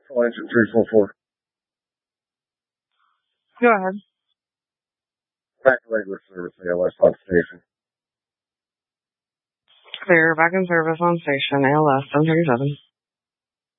Full engine 344. Go ahead. Back to regular service, ALS on station. Clear, back in service on station, ALS 737.